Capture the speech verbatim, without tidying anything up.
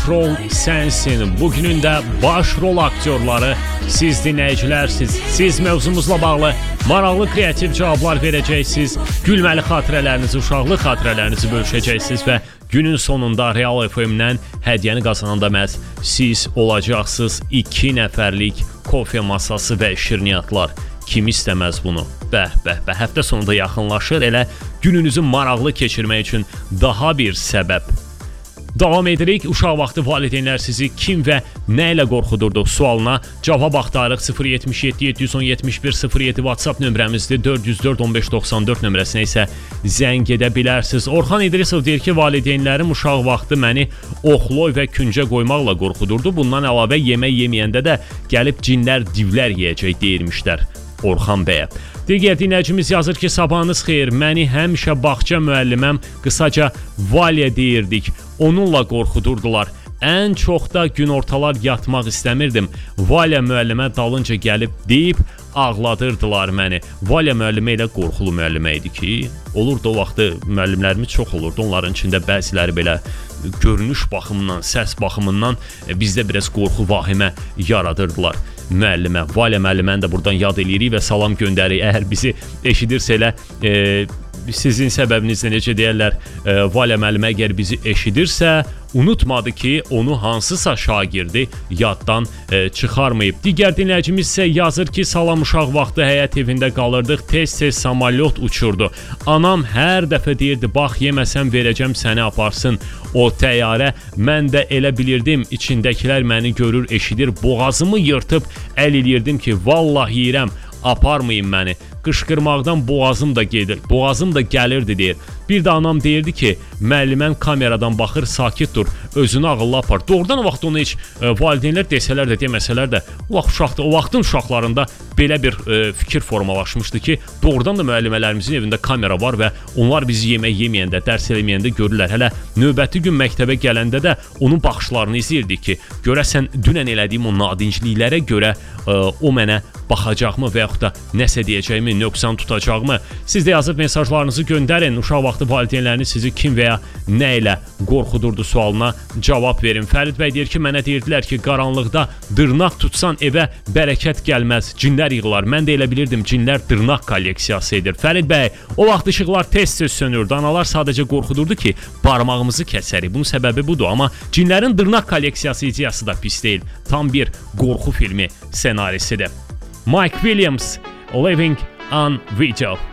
Rol sensin. Bugünün də baş rol aktyorları siz dinləyicilərsiniz. Siz mövzumuzla bağlı maraqlı kreativ cavablar verəcəksiniz. Gülməli xatirələrinizi, uşaqlıq xatirələrinizi bölüşəcəksiniz və günün sonunda Real F M-dən hədiyyəni qazananda məhz siz olacaqsınız. iki nəfərlik kofe masası və şirniyyatlar. Kim istəməz bunu? Bəh, bəh, bəh. Həftə sonunda yaxınlaşır. Elə gününüzü maraqlı keçirmək üçün daha bir səbəb. Davam edirik. Uşaq vaxtı valideynlər sizi kim və nə ilə qorxudurdu sualına cavab axtarıq. sıfır yetmiş yeddi yeddi yüz on yetmiş bir sıfır yeddi WhatsApp nömrəmizdir. dörd yüz dörd on beş doxsan dörd nömrəsinə isə zəng edə bilərsiniz. Orxan İdrisov deyir ki, valideynlərim uşaq vaxtı məni oxloy və küncə qoymaqla qorxudurdu. Bundan əlavə yemək yeməyəndə də gəlib cinlər, divlər yeyəcək deyirmişlər Orxan bəyə. Digər dinləyicimiz yazır ki, sabahınız xeyir, məni həmişə bağça müəlliməm, qısaca Valya deyirdik. Onunla qorxudurdular. Ən çox da günortalar yatmaq istəmirdim. Valya müəllimə dalınca gəlib deyib ağladırdılar məni. Valya müəllimə ilə qorxulu müəllimə idi ki, olurdu o vaxtı müəllimlərimiz çox olurdu. Onların içində bəziləri belə görünüş baxımından, səs baxımından bizdə biraz qorxu, vahimə yaradırdılar müəllimə. Valya müəlliməni də buradan yad eləyirik və salam göndəririk. Əgər bizi eşidirsə elə e, sizin səbəbinizlə necə deyərlər, e, Valya müəllimə əgər bizi eşidirsə, unutmadı ki, onu hansısa şagirdi yaddan e, çıxarmayıb. Digər dinləyicimiz isə yazır ki, salam uşaq vaxtı həyət evində qalırdıq, tez-tez samalyot uçurdu. Anam hər dəfə deyirdi, bax yeməsəm verəcəm səni aparsın o təyyarə. Mən də elə bilirdim, içindəkilər məni görür, eşidir, boğazımı yırtıb əl eləyirdim ki, vallahi yeyirəm, aparmayın məni. Qışqırmaqdan boğazım da gedir, boğazım da gəlirdi deyir. Bir də anam deyirdi ki, müəllimən kameradan baxır, sakit dur, özünü ağıllı apar. Doğrudan o vaxt onu heç e, valideynlər desələr də, deməsələr də, o vaxt uşaqda, o vaxtın uşaqlarında belə bir e, fikir formalaşmışdı ki, doğrudan da müəllimələrimizin evində kamera var və onlar bizi yemək yeməyəndə, dərs eləməyəndə görürlər. Hələ növbəti gün məktəbə gələndə də onun baxışlarını izləyirdik ki, görəsən dünən elədiyim o nadincliklərə görə e, o mənə baxacaqmı və yaxud da nəsə deyəcəkmi, nöqsan tutacaqmı? Siz də yazıb mesajlarınızı göndərin. Uşaq vaxtı valideynləriniz sizi kim və ya nə ilə qorxudurdu sualına cavab verin. Fərid bəy deyir ki, mənə deyirdilər ki, qaranlıqda dırnaq tutsan evə bərəkət gəlməz, cinlər yığılar. Mən də elə bilirdim, cinlər dırnaq kolleksiyası edir. Fərid bəy, o vaxt işıqlar tez-tez sönürdü. Analar sadəcə qorxudurdu ki, barmağımızı kəsərik. Bunun səbəbi budur. Amma cinlərin dırnaq kolleksiyası ideyası da pis deyil. Tam bir qorxu filmi ssenarisidir. Mike Williams, Living on Video.